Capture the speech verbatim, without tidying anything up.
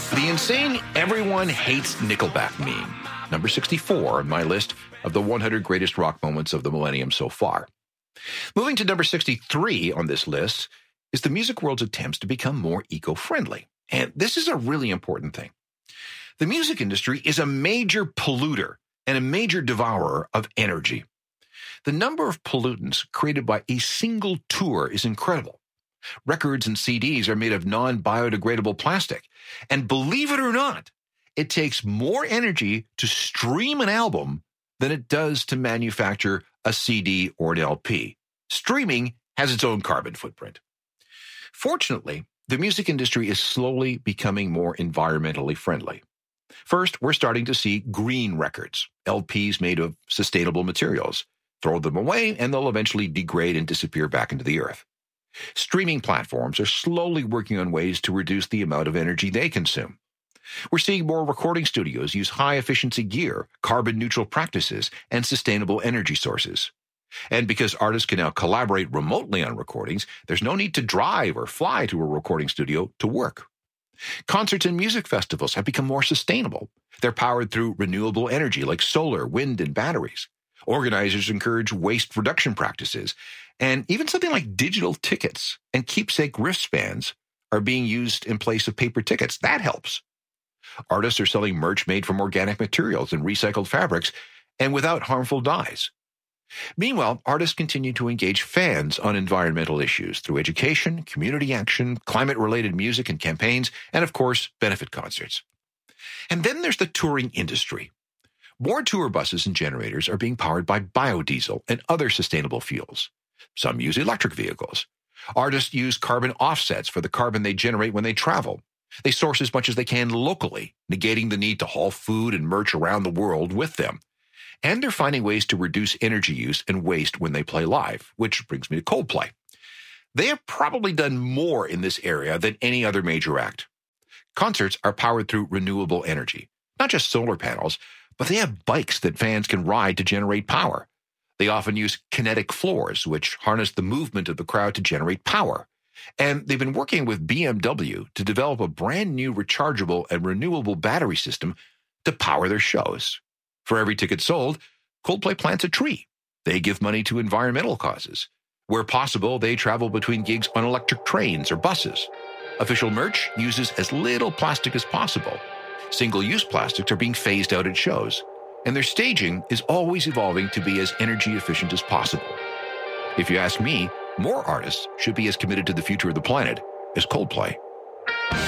The insane everyone hates Nickelback meme. Number sixty-four on my list of the one hundred greatest rock moments of the millennium so far. Moving to number sixty-three on this list is the music world's attempts to become more eco-friendly. And this is a really important thing. The music industry is a major polluter and a major devourer of energy. The number of pollutants created by a single tour is incredible. Records and C Ds are made of non-biodegradable plastic. And believe it or not, it takes more energy to stream an album than it does to manufacture a C D or an L P. Streaming has its own carbon footprint. Fortunately, the music industry is slowly becoming more environmentally friendly. First, we're starting to see green records, L Ps made of sustainable materials. Throw them away, and they'll eventually degrade and disappear back into the earth. Streaming platforms are slowly working on ways to reduce the amount of energy they consume. We're seeing more recording studios use high-efficiency gear, carbon-neutral practices, and sustainable energy sources. And because artists can now collaborate remotely on recordings, there's no need to drive or fly to a recording studio to work. Concerts and music festivals have become more sustainable. They're powered through renewable energy like solar, wind, and batteries. Organizers encourage waste reduction practices, and even something like digital tickets and keepsake wristbands are being used in place of paper tickets. That helps. Artists are selling merch made from organic materials and recycled fabrics and without harmful dyes. Meanwhile, artists continue to engage fans on environmental issues through education, community action, climate-related music and campaigns, and of course, benefit concerts. And then there's the touring industry. More tour buses and generators are being powered by biodiesel and other sustainable fuels. Some use electric vehicles. Artists use carbon offsets for the carbon they generate when they travel. They source as much as they can locally, negating the need to haul food and merch around the world with them. And they're finding ways to reduce energy use and waste when they play live, which brings me to Coldplay. They have probably done more in this area than any other major act. Concerts are powered through renewable energy, not just solar panels, but they have bikes that fans can ride to generate power. They often use kinetic floors, which harness the movement of the crowd to generate power. And they've been working with B M W to develop a brand new rechargeable and renewable battery system to power their shows. For every ticket sold, Coldplay plants a tree. They give money to environmental causes. Where possible, they travel between gigs on electric trains or buses. Official merch uses as little plastic as possible. Single-use plastics are being phased out at shows, and their staging is always evolving to be as energy efficient as possible. If you ask me, more artists should be as committed to the future of the planet as Coldplay.